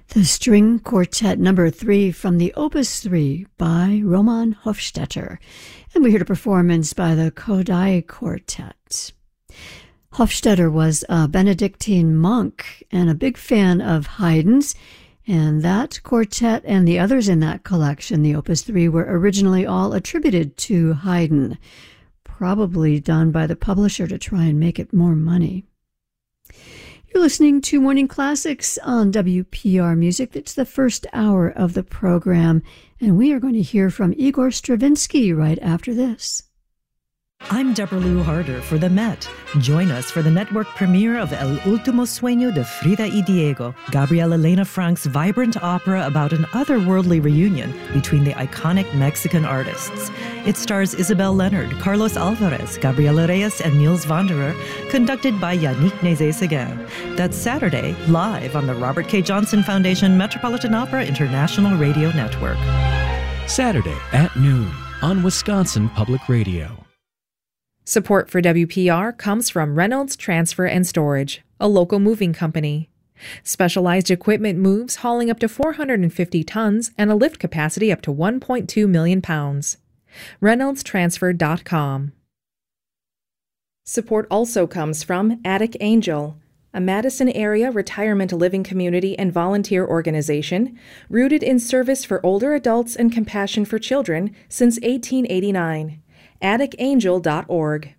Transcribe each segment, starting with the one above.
The String Quartet number 3 from the Opus 3 by Roman Hofstetter. And we heard a performance by the Kodály Quartet. Hofstetter was a Benedictine monk and a big fan of Haydn's, and that quartet and the others in that collection, the Opus 3, were originally all attributed to Haydn, probably done by the publisher to try and make it more money. You're listening to Morning Classics on WPR Music. It's the first hour of the program, and we are going to hear from Igor Stravinsky right after this. I'm Deborah Lou Harder for the Met. Join us for the network premiere of El Último Sueño de Frida y Diego, Gabriel Elena Frank's vibrant opera about an otherworldly reunion between the iconic Mexican artists. It stars Isabel Leonard, Carlos Alvarez, Gabriela Reyes, and Niels Wanderer, conducted by Yannick Nézet-Séguin. That's Saturday, live on the Robert K. Johnson Foundation Metropolitan Opera International Radio Network. Saturday at noon on Wisconsin Public Radio. Support for WPR comes from Reynolds Transfer and Storage, a local moving company. Specialized equipment moves hauling up to 450 tons and a lift capacity up to 1.2 million pounds. ReynoldsTransfer.com. Support also comes from Attic Angel, a Madison area retirement living community and volunteer organization rooted in service for older adults and compassion for children since 1889. atticangel.org.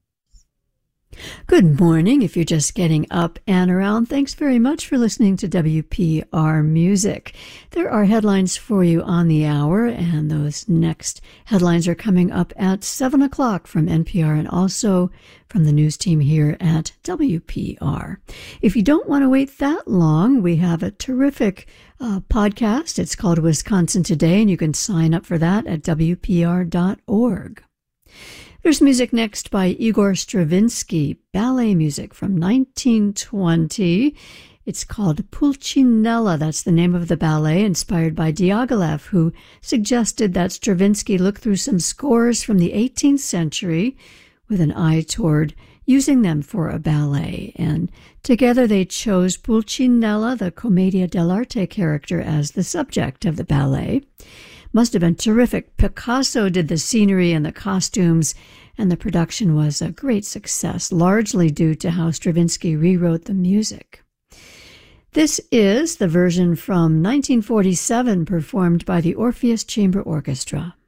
Good morning. If you're just getting up and around, thanks very much for listening to WPR Music. There are headlines for you on the hour, and those next headlines are coming up at 7 o'clock from NPR and also from the news team here at WPR. If you don't want to wait that long, we have a terrific podcast. It's called Wisconsin Today, and you can sign up for that at WPR.org. There's music next by Igor Stravinsky, ballet music from 1920. It's called Pulcinella. That's the name of the ballet, inspired by Diaghilev, who suggested that Stravinsky look through some scores from the 18th century with an eye toward using them for a ballet. And together they chose Pulcinella, the Commedia dell'arte character, as the subject of the ballet. Must have been terrific. Picasso did the scenery and the costumes, and the production was a great success, largely due to how Stravinsky rewrote the music. This is the version from 1947 performed by the Orpheus Chamber Orchestra.